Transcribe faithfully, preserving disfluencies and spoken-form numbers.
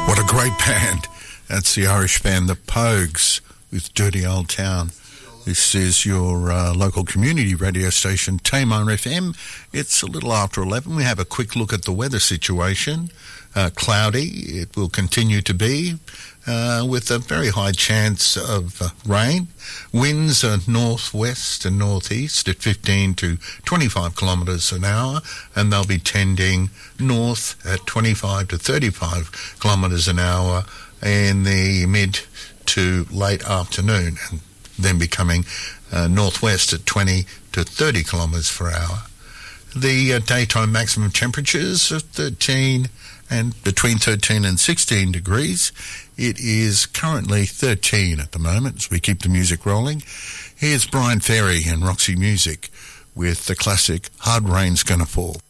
What a great band. That's the Irish band The Pogues with Dirty Old Town. This is your uh, local community radio station, Tamar F M. It's a little after eleven. We have a quick look at the weather situation. Uh, cloudy, it will continue to be, uh, with a very high chance of uh, rain. Winds are northwest and northeast at fifteen to twenty-five kilometres an hour, and they'll be tending north at twenty-five to thirty-five kilometres an hour in the mid to late afternoon, and then becoming uh, northwest at twenty to thirty kilometres per hour. The uh, daytime maximum temperatures are thirteen and between thirteen and sixteen degrees. It is currently thirteen at the moment as we keep the music rolling. Here's Brian Ferry and Roxy Music with the classic Hard Rain's Gonna Fall.